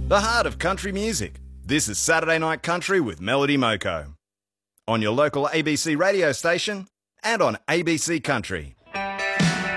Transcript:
the heart of country music. This is Saturday Night Country with Melody Moko. On your local ABC radio station and on ABC Country.